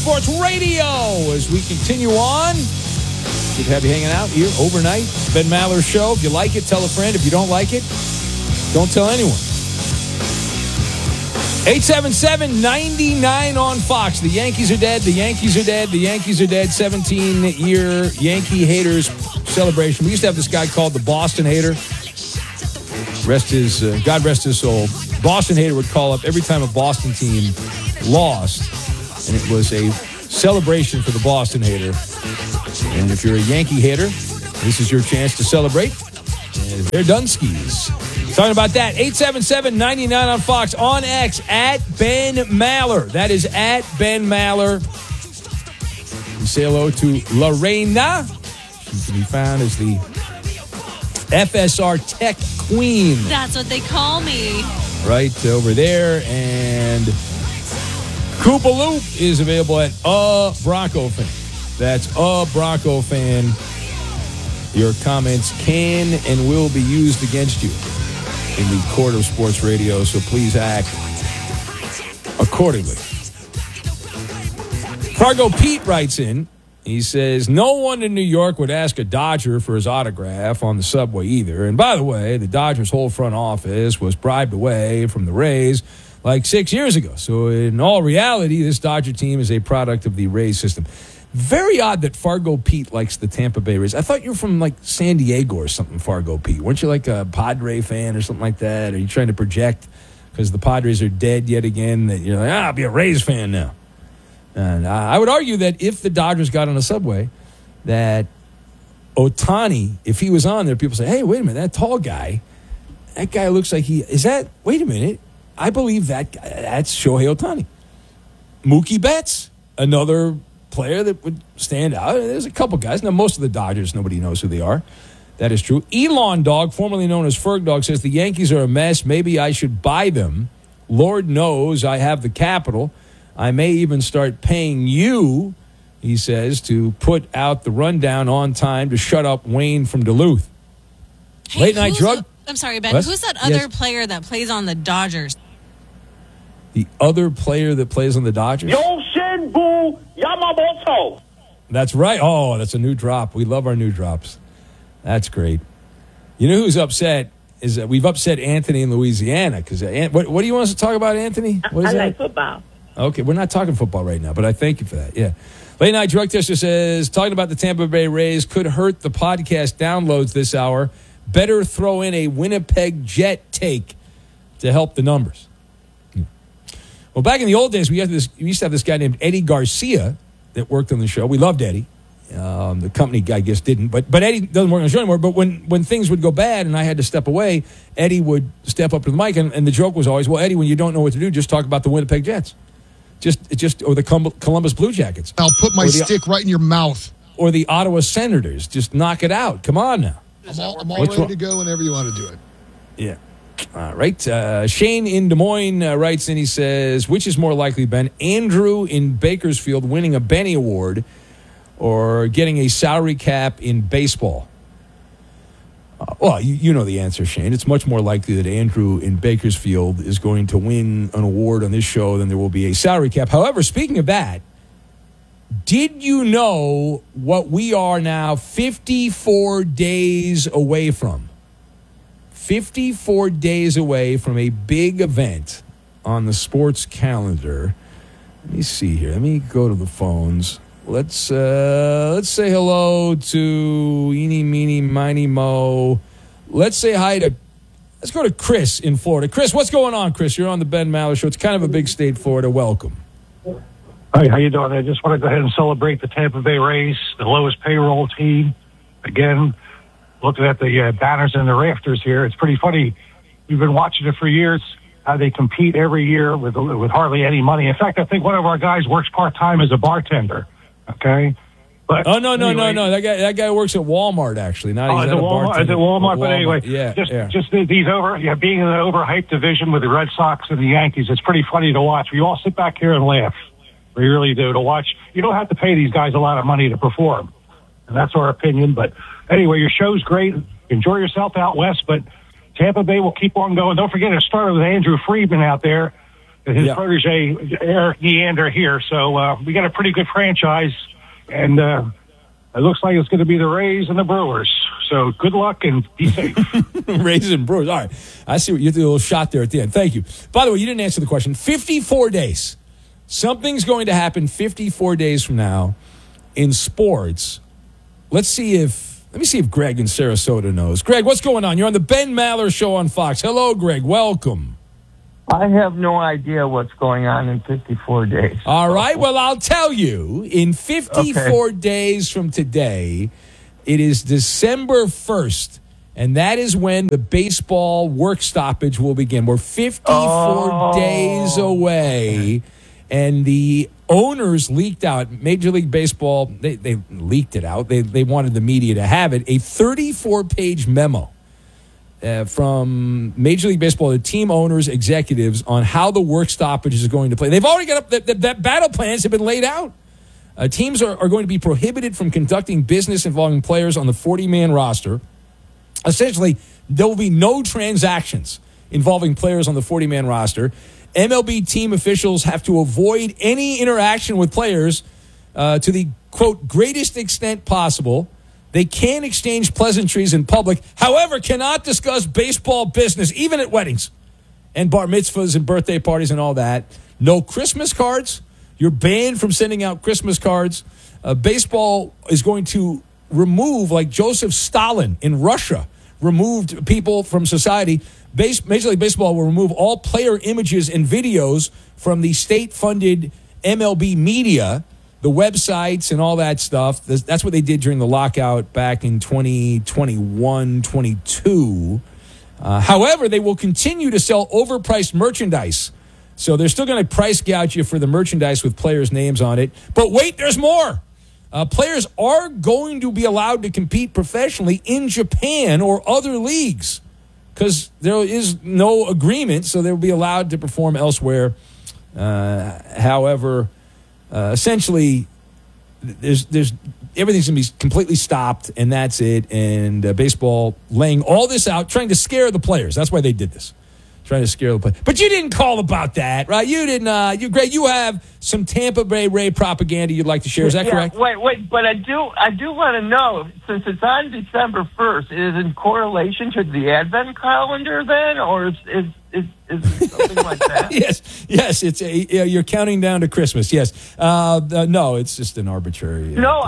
Sports Radio as we continue on. Good to have you hanging out here overnight. Ben Maller Show. If you like it, tell a friend. If you don't like it, don't tell anyone. 877-99 on Fox. The Yankees are dead. The Yankees are dead. The Yankees are dead. 17-year Yankee haters celebration. We used to have this guy called the Boston Hater. God rest his soul. Boston Hater would call up every time a Boston team lost, and it was a celebration for the Boston Hater. And if you're a Yankee hater, this is your chance to celebrate. And they're Dunskies. Talking about that, 877-99 on Fox, on X, at Ben Maller. That is at Ben Maller. You say hello to Lorena. She can be found as the FSR Tech Queen. That's what they call me. Right over there. And Koopa Loop is available at A Bronco Fan. That's A Bronco Fan. Your comments can and will be used against you in the court of sports radio, so please act accordingly. Fargo Pete writes in. He says, no one in New York would ask a Dodger for his autograph on the subway either. And by the way, the Dodgers' whole front office was bribed away from the Rays like 6 years ago. So in all reality, this Dodger team is a product of the Rays system. Very odd that Fargo Pete likes the Tampa Bay Rays. I thought you were from like San Diego or something, Fargo Pete. Weren't you like a Padre fan or something like that? Are you trying to project because the Padres are dead yet again that you're like, I'll be a Rays fan now? And I would argue that if the Dodgers got on a subway, that Ohtani, if he was on there, people say, hey, wait a minute, that tall guy, that guy looks like wait a minute, I believe that's Shohei Ohtani. Mookie Betts, another player that would stand out. There's a couple guys. Now, most of the Dodgers, nobody knows who they are. That is true. Elon Dog, formerly known as Ferg Dog, says the Yankees are a mess. Maybe I should buy them. Lord knows I have the capital. I may even start paying you, he says, to put out the rundown on time to shut up Wayne from Duluth. Hey, Late night drug. I'm sorry, Ben. What? Who's that other player that plays on the Dodgers? The other player that plays on the Dodgers? Yoshinbu Yamamoto. That's right. Oh, that's a new drop. We love our new drops. That's great. You know who's upset is that we've upset Anthony in Louisiana. Because what do you want us to talk about, Anthony? What is I that? like football. Okay, we're not talking football right now, but I thank you for that. Yeah. Late Night Drug Tester says, talking about the Tampa Bay Rays could hurt the podcast downloads this hour. Better throw in a Winnipeg Jet take to help the numbers. Well, back in the old days, we used to have this guy named Eddie Garcia that worked on the show. We loved Eddie. The company, I guess, didn't. But Eddie doesn't work on the show anymore. But when things would go bad and I had to step away, Eddie would step up to the mic. And the joke was always, well, Eddie, when you don't know what to do, just talk about the Winnipeg Jets. Or the Columbus Blue Jackets. I'll put my stick right in your mouth. Or the Ottawa Senators. Just knock it out. Come on now. I'm all ready to go whenever you want to do it. Yeah. All right. Shane in Des Moines writes in, he says, which is more likely, Ben? Andrew in Bakersfield winning a Benny Award or getting a salary cap in baseball? Well, you know the answer, Shane. It's much more likely that Andrew in Bakersfield is going to win an award on this show than there will be a salary cap. However, speaking of that, did you know what we are now 54 days away from? 54 days away from a big event on the sports calendar. Let me see here. Let me go to the phones. Let's say hello to Eeny, Meeny, Miny, Mo. Let's go to Chris in Florida. Chris, what's going on, Chris? You're on the Ben Maller Show. It's kind of a big state, Florida. Welcome. Hi, how you doing? I just want to go ahead and celebrate the Tampa Bay Rays, the lowest payroll team. Again, looking at the banners and the rafters here, it's pretty funny. We've been watching it for years, how they compete every year with hardly any money. In fact, I think one of our guys works part-time as a bartender. Okay, but no. That guy works at Walmart actually. Not he's at Walmart. But anyway, just these being in an overhyped division with the Red Sox and the Yankees, it's pretty funny to watch. We all sit back here and laugh. We really do to watch. You don't have to pay these guys a lot of money to perform, and that's our opinion. But anyway, your show's great. Enjoy yourself out west, but Tampa Bay will keep on going. Don't forget, it started with Andrew Friedman out there. his protege, Eric Neander, here. So we got a pretty good franchise, and it looks like it's going to be the Rays and the Brewers. So good luck and be safe. Rays and Brewers. All right. I see what you did, a little shot there at the end. Thank you. By the way, you didn't answer the question. 54 days. Something's going to happen 54 days from now in sports. Let me see if Greg in Sarasota knows. Greg, what's going on? You're on the Ben Maller Show on Fox. Hello, Greg. Welcome. I have no idea what's going on in 54 days. All right. Well, I'll tell you. In 54 days from today, it is December 1st, and that is when the baseball work stoppage will begin. We're 54 days away, and the owners leaked out. Major League Baseball, they leaked it out. They wanted the media to have it. A 34-page memo from Major League Baseball, the team owners, executives, on how the work stoppage is going to play. They've already got up, that battle plans have been laid out. Teams are going to be prohibited from conducting business involving players on the 40-man roster. Essentially, there will be no transactions involving players on the 40-man roster. MLB team officials have to avoid any interaction with players to the, quote, greatest extent possible. They can exchange pleasantries in public, however, cannot discuss baseball business, even at weddings and bar mitzvahs and birthday parties and all that. No Christmas cards. You're banned from sending out Christmas cards. Baseball is going to remove, like Joseph Stalin in Russia, removed people from society. Major League Baseball will remove all player images and videos from the state-funded MLB media, the websites and all that stuff. That's what they did during the lockout back in 2021-22. However, they will continue to sell overpriced merchandise. So they're still going to price gouge you for the merchandise with players' names on it. But wait, there's more. Players are going to be allowed to compete professionally in Japan or other leagues because there is no agreement, so they'll be allowed to perform elsewhere. However, essentially, there's everything's going to be completely stopped, and that's it. And baseball laying all this out, trying to scare the players. That's why they did this. Trying to scare the players. But you didn't call about that, right? You didn't. Greg, you have some Tampa Bay Ray propaganda you'd like to share. Is that correct? Wait. But I do want to know, since it's on December 1st, is it in correlation to the Advent calendar then, or is it something like that? Yes. It's you're counting down to Christmas. Yes. No, it's just an arbitrary. No,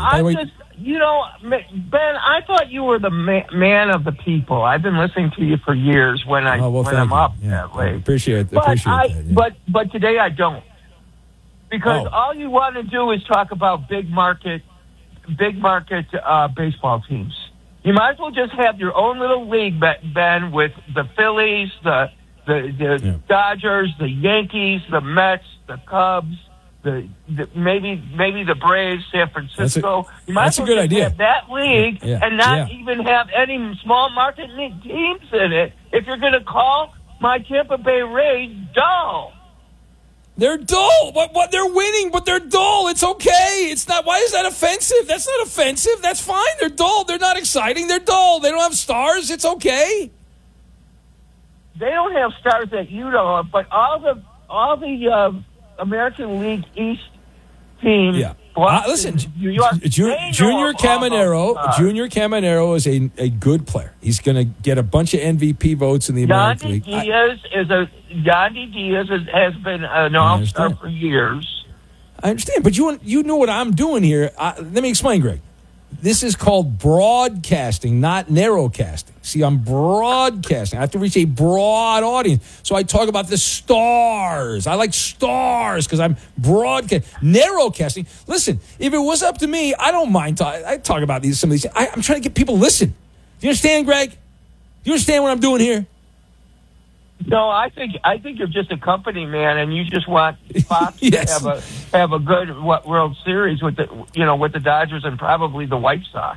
Ben, I thought you were the man of the people. I've been listening to you for years when I'm up that late. Appreciate that. Yeah. But today I don't, because all you want to do is talk about big market baseball teams. You might as well just have your own little league, Ben, with the Phillies, the Dodgers, the Yankees, the Mets, the Cubs. Maybe the Braves, San Francisco. You might as well good idea. Have that league and not even have any small market league teams in it. If you're going to call my Tampa Bay Rays dull, they're dull. What? They're winning, but they're dull. It's okay. It's not. Why is that offensive? That's not offensive. That's fine. They're dull. They're not exciting. They're dull. They don't have stars. It's okay. They don't have stars that you know of, but all the American League East team. Yeah. Listen, Junior Caminero is a good player. He's going to get a bunch of MVP votes in the American League. Yandy Diaz has been an all-star for years. I understand, but you know what I'm doing here. Let me explain, Greg. This is called broadcasting, not narrowcasting. See, I'm broadcasting. I have to reach a broad audience. So I talk about the stars. I like stars because I'm broadcasting. Narrowcasting. Listen, if it was up to me, I don't mind. I talk about some of these. I'm trying to get people to listen. Do you understand, Greg? Do you understand what I'm doing here? No, I think you're just a company man, and you just want Fox to have a good World Series with the Dodgers and probably the White Sox.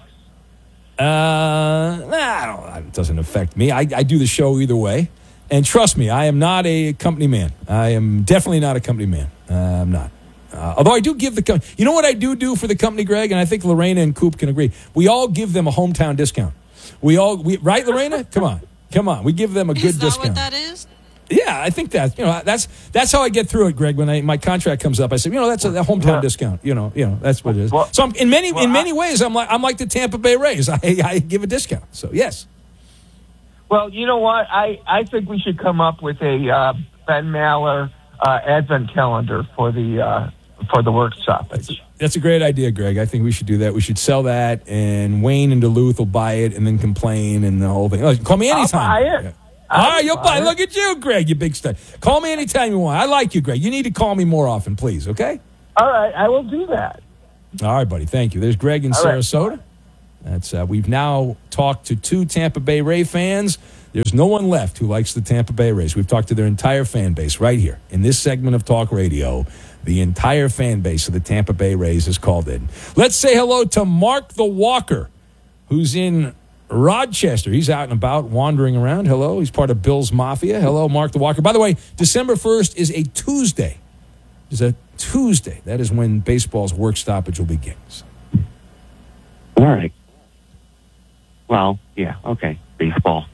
It doesn't affect me. I do the show either way, and trust me, I am not a company man. I am definitely not a company man. I'm not. Although I do give the company. You know what I do for the company, Greg, and I think Lorena and Coop can agree. We all give them a hometown discount. Right, Lorena? Come on. We give them a good discount. Is that what that is? Yeah, I think that's how I get through it, Greg. When my contract comes up, I say, that's a hometown discount. That's what it is. Well, so in many ways, I'm like the Tampa Bay Rays. I give a discount. So yes. Well, you know what? I think we should come up with a Ben Maller advent calendar for the work stoppage. That's a great idea, Greg. I think we should do that. We should sell that, and Wayne in Duluth will buy it and then complain and the whole thing. Oh, call me anytime. I'll buy it. All right, you'll buy it. Look at you, Greg, you big stud. Call me anytime you want. I like you, Greg. You need to call me more often, please, okay? All right, I will do that. All right, buddy. Thank you. There's Greg in Sarasota. That's we've now talked to 2 Tampa Bay Ray fans. There's no one left who likes the Tampa Bay Rays. We've talked to their entire fan base right here in this segment of Talk Radio. The entire fan base of the Tampa Bay Rays is called in. Let's say hello to Mark the Walker, who's in Rochester. He's out and about, wandering around. Hello. He's part of Bill's Mafia. Hello, Mark the Walker. By the way, December 1st is a Tuesday. It's a Tuesday. That is when baseball's work stoppage will begin. All right. Well, yeah, okay. Baseball.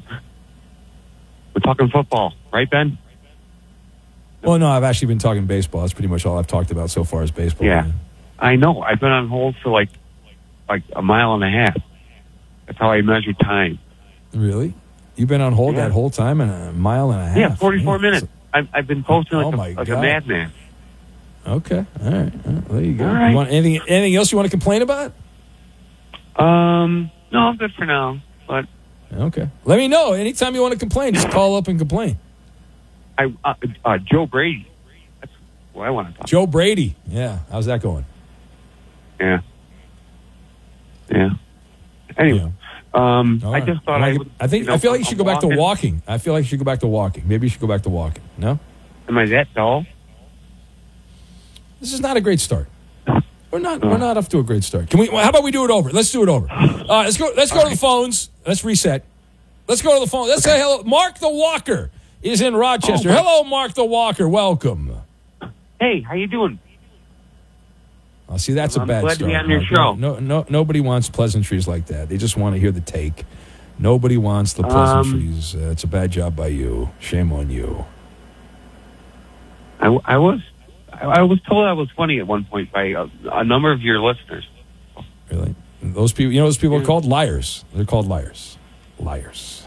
We're talking football, right, Ben? Well, no, I've actually been talking baseball. That's pretty much all I've talked about so far is baseball. Yeah. I know. I've been on hold for like a mile and a half. That's how I measure time. Really? You've been on hold that whole time in a mile and a half? Yeah, 44 minutes. I've been posting like a madman. Okay. All right. Well, there you go. All right. You want anything else you want to complain about? No, I'm good for now. But okay. Let me know. Anytime you want to complain, just call up and complain. Joe Brady. That's what I want to talk about. Joe Brady. Yeah. How's that going? Yeah. Anyway, I just thought I feel like you should go back to walking. I feel like you should go back to walking. Maybe you should go back to walking. No? Am I that dull? This is not a great start. We're not off to a great start. How about we do it over? Let's do it over. Let's go to the phones. Let's reset. Let's go to the phone. Let's say hello. Mark the Walker is in Rochester. Hello, Mark the Walker. Welcome. Hey, how you doing? See, that's a bad start. I'm glad to be on your show. Nobody wants pleasantries like that. They just want to hear the take. Nobody wants the pleasantries. It's a bad job by you. Shame on you. I was told I was funny at one point by a number of your listeners. Really? Those people, those people are called liars. They're called liars. Liars.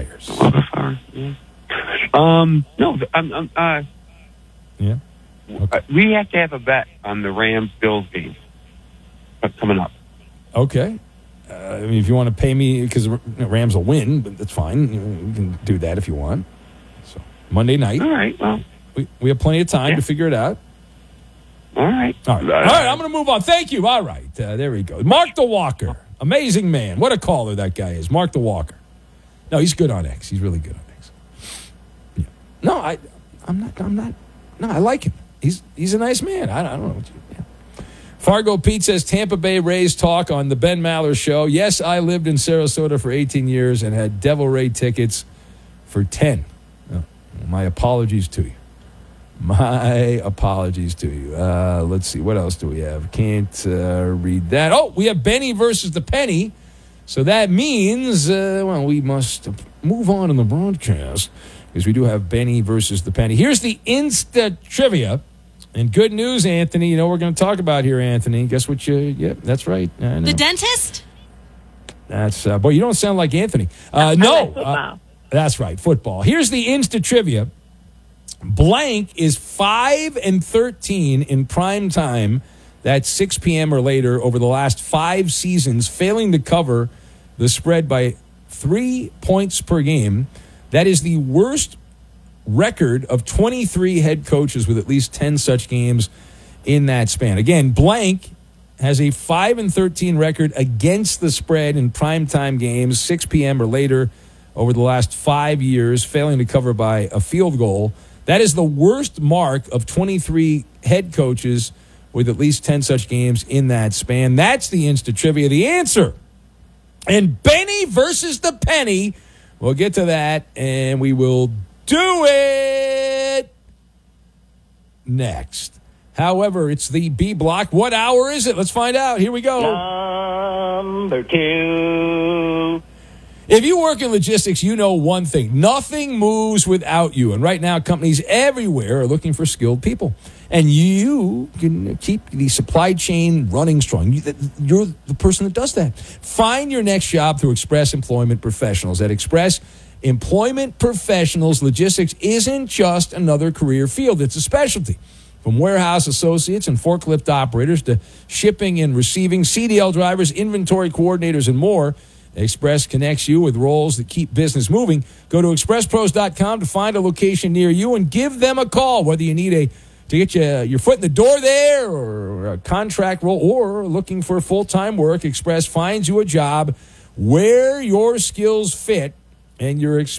No, yeah. Okay. We have to have a bet on the Rams-Bills game coming up. Okay. If you want to pay me, because the Rams will win, but that's fine. We can do that if you want. So Monday night. All right. Well, we have plenty of time to figure it out. All right. All right. I'm going to move on. Thank you. All right. There we go. Mark the Walker. Amazing man. What a caller that guy is. Mark the Walker. No, he's good on X. He's really good on X. Yeah. No, I'm not. No, I like him. He's a nice man. I don't know what you. Yeah. Fargo Pete says Tampa Bay Rays talk on the Ben Maller Show. Yes, I lived in Sarasota for 18 years and had Devil Ray tickets for 10. Oh, my apologies to you. Let's see. What else do we have? Can't read that. Oh, we have Benny versus the Penny. So that means, we must move on in the broadcast because we do have Benny versus the Penny. Here's the Insta Trivia. And good news, Anthony. You know what we're going to talk about here, Anthony. Guess what that's right. The dentist? That's, boy, you don't sound like Anthony. No. That's right, football. Here's the Insta Trivia. Blank is 5-13 in prime time. That's 6 p.m. or later over the last 5 seasons, failing to cover the spread by 3 points per game. That is the worst record of 23 head coaches with at least 10 such games in that span. Again, Blank has a 5-13 record against the spread in primetime games, 6 p.m. or later over the last 5 years, failing to cover by a field goal. That is the worst mark of 23 head coaches with at least 10 such games in that span. That's the Insta Trivia. The answer. And Benny versus the Penny. We'll get to that, and we will do it next. However, it's the B block. What hour is it? Let's find out. Here we go. Number 2. If you work in logistics, you know one thing. Nothing moves without you. And right now, companies everywhere are looking for skilled people. And you can keep the supply chain running strong. You're the person that does that. Find your next job through Express Employment Professionals. At Express Employment Professionals, logistics isn't just another career field. It's a specialty. From warehouse associates and forklift operators to shipping and receiving, CDL drivers, inventory coordinators, and more, Express connects you with roles that keep business moving. Go to expresspros.com to find a location near you and give them a call, whether you need to get your foot in the door there or a contract role or looking for full-time work. Express finds you a job where your skills fit and your experience